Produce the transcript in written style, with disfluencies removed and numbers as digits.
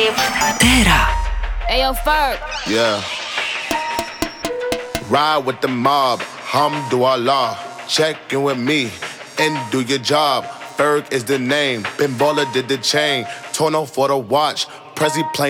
Terra. Ayo, Ferg. Yeah. Ride with the mob, hamdulillah. Check in with me and do your job. Ferg is the name. Ben Baller did the chain. Tono for the watch. Prezi playing.